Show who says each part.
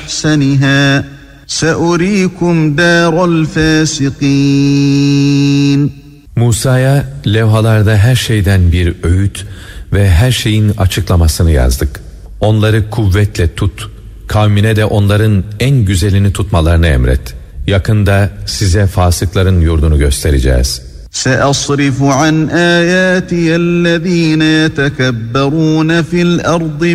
Speaker 1: بِأَحْسَنِهَا سَأُرِيكُمْ دَارَ الْفَاسِقِينَ.
Speaker 2: Musa'ya levhalarda her şeyden bir öğüt ve her şeyin açıklamasını yazdık. Onları kuvvetle tut, kavmine de onların en güzelini tutmalarını emret. Yakında size fasıkların yurdunu göstereceğiz.
Speaker 1: سَأَصْرِفُ عَنْ آيَاتِيَ الَّذ۪ينَ يَتَكَبَّرُونَ فِي الْأَرْضِ